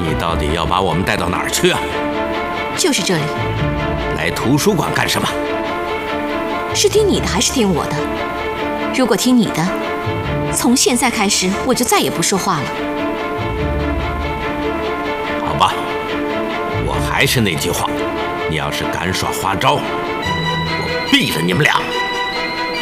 你到底要把我们带到哪儿去啊？ 就是这里。 来图书馆干什么？ 是听你的还是听我的？如果听你的，从现在开始我就再也不说话了。 好吧，我还是那句话，你要是敢耍花招，我毙了你们俩。